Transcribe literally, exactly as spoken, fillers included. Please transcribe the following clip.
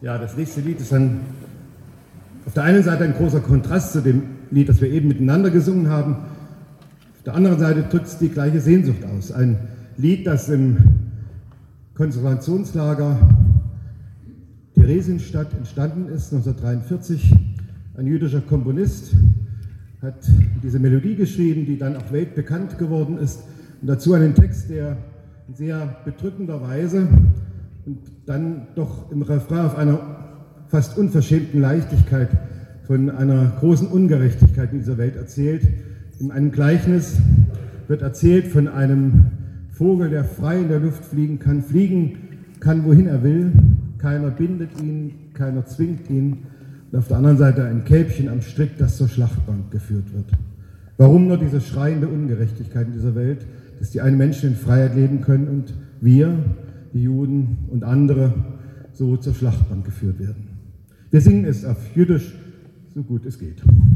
Ja, das nächste Lied ist dann auf der einen Seite ein großer Kontrast zu dem Lied, das wir eben miteinander gesungen haben. Auf der anderen Seite drückt es die gleiche Sehnsucht aus. Ein Lied, das im Konzentrationslager Theresienstadt entstanden ist, neunzehnhundertdreiundvierzig. Ein jüdischer Komponist hat diese Melodie geschrieben, die dann auch weltbekannt geworden ist. Und dazu einen Text, der in sehr bedrückender Weise und dann doch im Refrain auf einer fast unverschämten Leichtigkeit von einer großen Ungerechtigkeit in dieser Welt erzählt. In einem Gleichnis wird erzählt von einem Vogel, der frei in der Luft fliegen kann, fliegen kann, wohin er will. Keiner bindet ihn, keiner zwingt ihn. Und auf der anderen Seite ein Kälbchen am Strick, das zur Schlachtbank geführt wird. Warum nur diese schreiende Ungerechtigkeit in dieser Welt, dass die einen Menschen in Freiheit leben können und wir, die Juden und andere, so zur Schlachtbank geführt werden? Wir singen es auf Jiddisch, so gut es geht.